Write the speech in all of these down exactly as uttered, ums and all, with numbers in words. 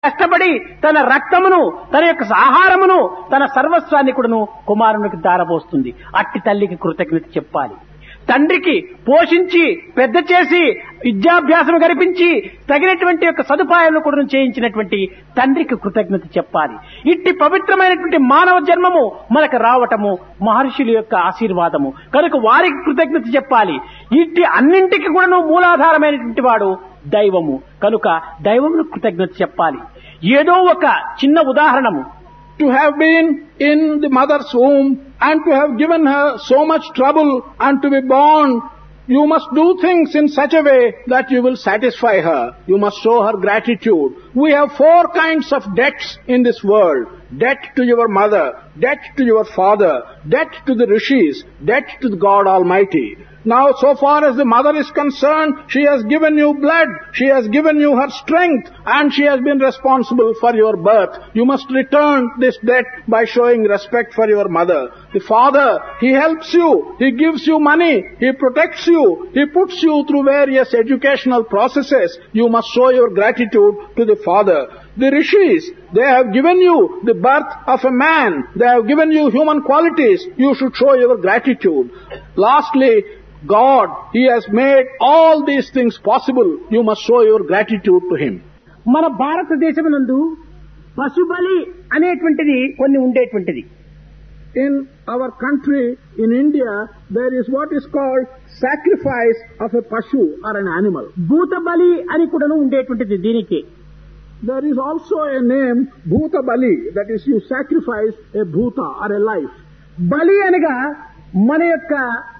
కష్టపడి తన రక్తమును, తన యొక్క ఆహారమును, తన సర్వస్వాన్ని కూడాను కుమారునికి దారబోస్తుంది. అట్టి తల్లికి కృతజ్ఞత చెప్పాలి. తండ్రికి పోషించి పెద్ద చేసి విద్యాభ్యాసం గరిపించి తగినటువంటి యొక్క సదుపాయాలను కూడా చేయించినటువంటి తండ్రికి కృతజ్ఞత చెప్పాలి. ఇట్టి పవిత్రమైనటువంటి మానవ జన్మము మనకు రావటము మహర్షుల యొక్క ఆశీర్వాదము కనుక వారికి కృతజ్ఞత చెప్పాలి. ఇట్టి అన్నింటికి కూడా మూలాధారమైనటువంటి వాడు దైవము కనుక దైవమును కృతజ్ఞత చెప్పాలి. ఏదో ఒక చిన్న ఉదాహరణము, to have been in the mother's womb and to have given her so much trouble and to be born, you must do things in such a way that you will satisfy her. You must show her gratitude. We have four kinds of debts in this world. Debt to your mother, debt to your father, debt to the rishis, debt to the God Almighty. Now, so far as the mother is concerned, she has given you blood, she has given you her strength, and she has been responsible for your birth. You must return this debt by showing respect for your mother. The father, he helps you, he gives you money, he protects you, he puts you through various educational processes. You must show your gratitude to the father. The rishis, they have given you the birth of a man, they have given you human qualities. You should show your gratitude. Lastly, God, He has made all these things possible. You must show your gratitude to Him. మన భారతదేశమునందు పశుబలి అనేటువంటిది కొన్ని ఉండేటువంటిది. In our country, in India, there is what is called sacrifice of a pashu or an animal. భూతబలి అని కూడా ఉండేటువంటిది దీనికి. There is also a name, Bhuta Bali, that is you sacrifice a bhuta or a life. బలి అనగా మన యొక్క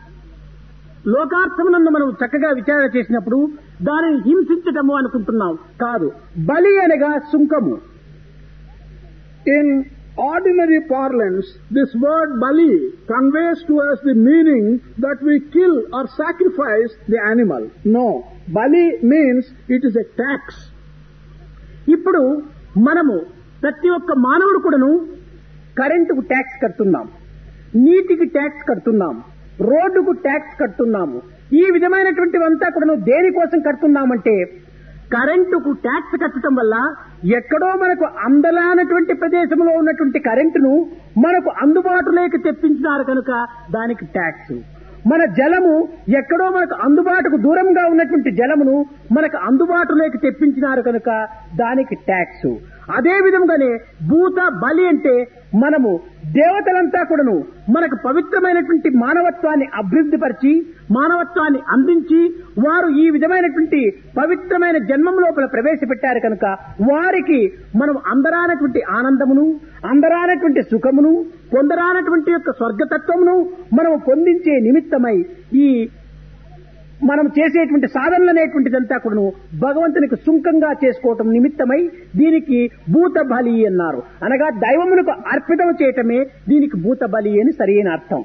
లోకార్థమునందు మనం చక్కగా విచారణ చేసినప్పుడు దానిని హింసించటము అనుకుంటున్నాం. కాదు, బలి అనగా సుంకము. In ordinary parlance, this word Bali conveys to us the meaning that we kill or sacrifice the animal. No, Bali means it is a tax. ఇప్పుడు మనము ప్రతి ఒక్క మానవుడు కూడాను కరెంటుకు ట్యాక్స్ కడుతున్నాం, నీటికి ట్యాక్స్ కడుతున్నాం, రోడ్డుకు ట్యాక్స్ కడుతున్నాము. ఈ విధమైనటువంటివంతా కూడా దేనికోసం కడుతున్నామంటే కరెంటుకు ట్యాక్స్ కట్టడం వల్ల ఎక్కడో మనకు అందలానటువంటి ప్రదేశంలో ఉన్నటువంటి కరెంటును మనకు అందుబాటులోకి తెప్పించినారు కనుక దానికి ట్యాక్స్. మన జలము ఎక్కడో మనకు అందుబాటుకు దూరంగా ఉన్నటువంటి జలమును మనకు అందుబాటులోకి తెప్పించినారు కనుక దానికి ట్యాక్స్. అదే విధంగానే భూత బలి అంటే మనము దేవతలంతా కూడాను మనకు పవిత్రమైనటువంటి మానవత్వాన్ని అభివృద్ధి పరిచి మానవత్వాన్ని అందించి వారు ఈ విధమైనటువంటి పవిత్రమైన జన్మం లోపల ప్రవేశపెట్టారు కనుక వారికి మనం అందరానటువంటి ఆనందమును అందరానటువంటి సుఖమును పొందరానటువంటి యొక్క స్వర్గతత్వమును మనం పొందించే నిమిత్తమై ఈ మనం చేసేటువంటి సాధనలు అనేటువంటిదంతా కూడాను భగవంతునికి సుంకంగా చేసుకోవటం నిమిత్తమై దీనికి భూత బలి అన్నారు. అనగా దైవమునకు అర్పితం చేయటమే దీనికి భూత బలి అని సరైన అర్థం.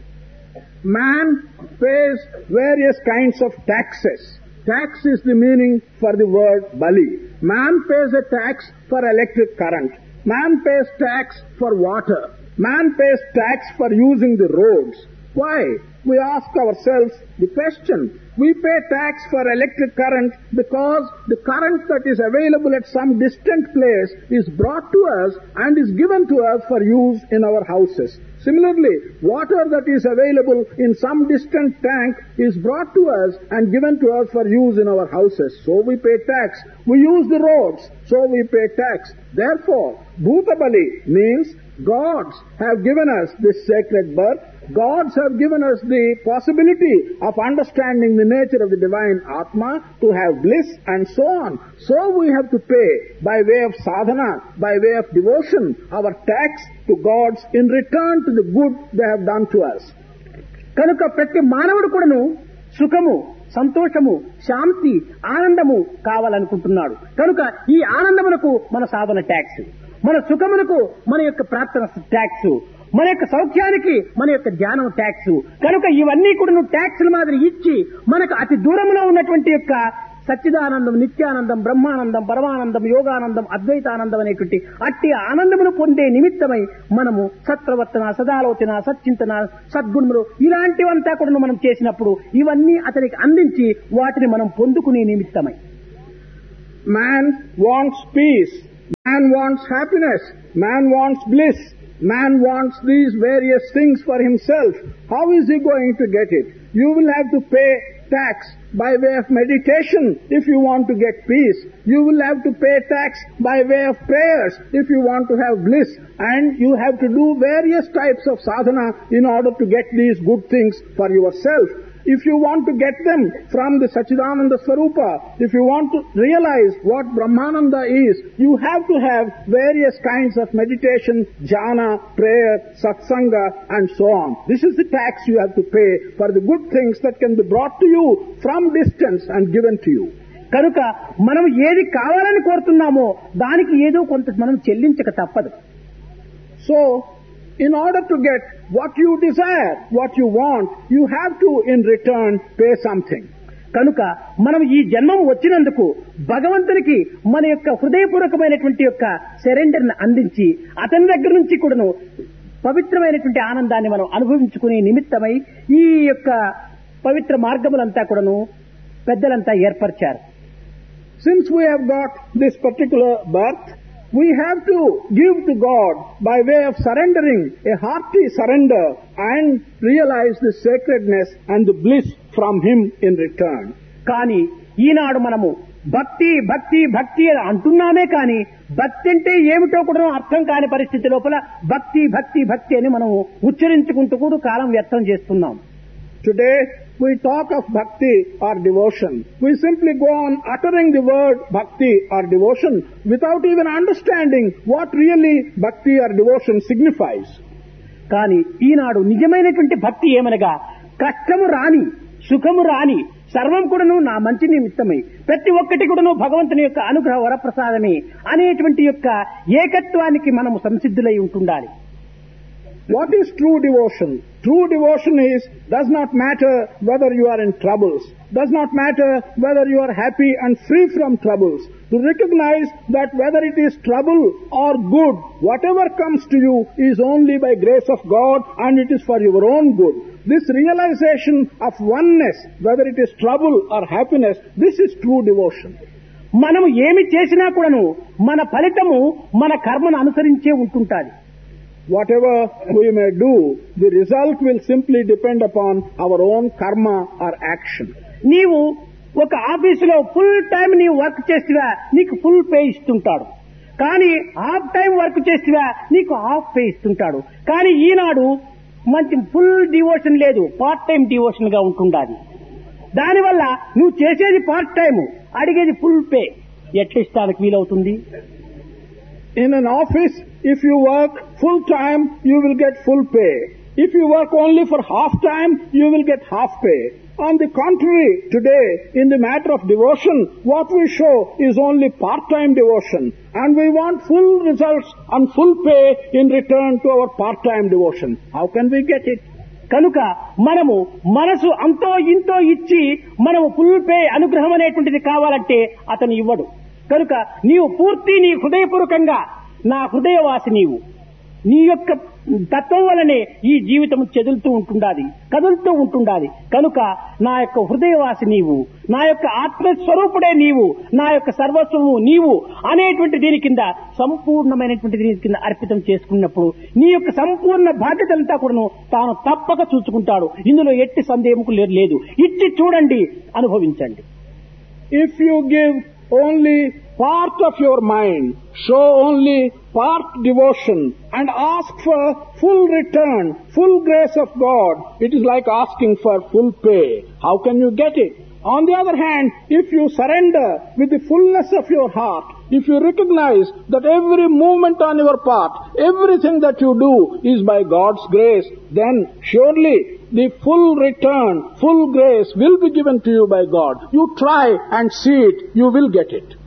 Man pays various kinds of taxes. Tax is the meaning for the word Bali. Man pays a tax for electric current. Man pays tax for water. Man pays tax for using the roads. Why? We ask ourselves the question. We pay tax for electric current because the current that is available at some distant place is brought to us and is given to us for use in our houses. Similarly, water that is available in some distant tank is brought to us and given to us for use in our houses. So we pay tax. We use the roads, so we pay tax. Therefore, Bhuta Bali means gods have given us this sacred birth. Gods have given us the possibility of understanding the nature of the divine Atma, to have bliss and so on. So we have to pay by way of sadhana, by way of devotion, our tax to gods in return to the good they have done to us. కనుక ప్రతి మానవుడు కూడాను సుఖము సంతోషము శాంతి ఆనందము కావాలనుకుంటున్నాడు. కనుక ఈ ఆనందమునకు మన సాధన ట్యాక్స్, మన సుఖమునకు మన యొక్క ప్రార్థన ట్యాక్స్, మన యొక్క సౌఖ్యానికి మన యొక్క ధ్యానం ట్యాక్స్. కనుక ఇవన్నీ కూడా నువ్వు ట్యాక్స్ల మాదిరి ఇచ్చి మనకు అతి దూరంలో ఉన్నటువంటి యొక్క సచ్చిదానందం, నిత్యానందం, బ్రహ్మానందం, పరమానందం, యోగానందం, అద్వైతానందం అనేటువంటి అట్టి ఆనందమును పొందే నిమిత్తమై మనము సత్ప్రవర్తన, సదాలోచన, సచ్చింతన, సద్గుణములు ఇలాంటివంతా కూడా మనం చేసినప్పుడు ఇవన్నీ అతనికి అందించి వాటిని మనం పొందుకునే నిమిత్తమై. Man wants peace. Man wants happiness. Man wants bliss. Man wants these various things for himself. How is he going to get it? You will have to pay tax by way of meditation if you want to get peace. You will have to pay tax by way of prayers if you want to have bliss. And you have to do various types of sadhana in order to get these good things for yourself. If you want to get them from the Sachidananda Swarupa, if you want to realize what Brahmananda is, you have to have various kinds of meditation, jhana, prayer, satsanga, and so on. This is the tax you have to pay for the good things that can be brought to you from distance and given to you. కనుక మనం ఏది కావాలని కోరుతున్నామో దానికి ఏదో కొంత మనం చెల్లించక తప్పదు. So, in order to get what you desire, what you want, you have to in return pay something. కనుక మనం ఈ జన్మం వచ్చినందుకు భగవంతునికి మన యొక్క హృదయపూర్వకమైనటువంటి యొక్క సరెండర్ని అందించి అతని దగ్గర నుంచి కూడాను పవిత్రమైనటువంటి ఆనందాన్ని మనం అనుభవించుకునే నిమిత్తమై ఈ యొక్క పవిత్ర మార్గములంతా కూడాను పెద్దలంతా ఏర్పరిచారు. Since we have got this particular birth, we have to give to God by way of surrendering, a hearty surrender, and realize the sacredness and the bliss from Him in return. కానీ ఈనాడు మనము భక్తి భక్తి భక్తి అని అంటున్నామే కానీ భక్తి అంటే ఏమిటో కూడా అర్థం కాని పరిస్థితి లోపల భక్తి భక్తి భక్తి అని మనం ఉచ్చరించుకుంటూ కూడా కాలం వ్యర్థం చేస్తున్నాం. Today, we talk of bhakti or devotion. We simply go on uttering the word bhakti or devotion without even understanding what really bhakti or devotion signifies. కానీ ఈనాడు నిజమైనటువంటి భక్తి ఏమనగా కష్టము రాని సుఖము రాని సర్వం కూడాను నా మంచి నిమిత్తమై ప్రతి ఒక్కటి కూడాను భగవంతుని యొక్క అనుగ్రహ వరప్రసాదమే అనేటువంటి యొక్క ఏకత్వానికి మనము సంసిద్ధులై ఉంటుండాలి. What is true devotion? True devotion is, does not matter whether you are in troubles, does not matter whether you are happy and free from troubles. To recognize that whether it is trouble or good, whatever comes to you is only by grace of God and it is for your own good. This realization of oneness, whether it is trouble or happiness, this is true devotion. మనము ఏమి చేసినా కూడాను మన ఫలితము మన కర్మను అనుసరించే ఉంటుంటాది. Whatever we may do, the result will simply depend upon our own karma or action. నీవు ఒక ఆఫీసులో ఫుల్ టైం నీవు వర్క్ చేసివా నీకు ఫుల్ పే ఇస్తుంటాడు. కానీ హాఫ్ టైం వర్క్ చేసివా నీకు హాఫ్ పే ఇస్తుంటాడు. కానీ ఈనాడు మంచి ఫుల్ డివోషన్ లేదు, పార్ట్ టైం డివోషన్ గా ఉంటుండాలి. దానివల్ల నువ్వు చేసేది పార్ట్ టైం, అడిగేది ఫుల్ పే. ఎట్లా ఇస్తానికి వీలవుతుంది? In an office, if you work full time, you will get full pay. If you work only for half time, you will get half pay. On the contrary, today, in the matter of devotion, what we show is only part-time devotion. And we want full results and full pay in return to our part-time devotion. How can we get it? కనుక మనము మనసు అంతో ఇంతో ఇచ్చి మనము full pay అనుగ్రహం అనేటువంటిది కావాలంటే అతను ఇవ్వడు. కనుక నీవు పూర్తి నీ హృదయపూర్వకంగా నా హృదయవాసి నీవు నీ యొక్క తత్వం వలనే ఈ జీవితం చెదులుతూ ఉంటుండాలి, కదులుతూ ఉంటుండాలి. కనుక నా యొక్క హృదయవాసి నీవు, నా యొక్క ఆత్మస్వరూపుడే నీవు, నా యొక్క సర్వస్వము నీవు అనేటువంటి దీని కింద సంపూర్ణమైనటువంటి దీని కింద అర్పితం చేసుకున్నప్పుడు నీ యొక్క సంపూర్ణ బాధ్యతలంతా కూడాను తాను తప్పక చూసుకుంటాడు. ఇందులో ఎట్టి సందేహము లేదు. ఇచ్చి చూడండి, అనుభవించండి. If you give only part of your mind, show only part devotion and ask for full return, full grace of God, it is like asking for full pay. How can you get it? On the other hand, if you surrender with the fullness of your heart, if you recognize that every movement on your part, everything that you do is by God's grace, then surely the full return, full grace will be given to you by God. You try and see it, you will get it.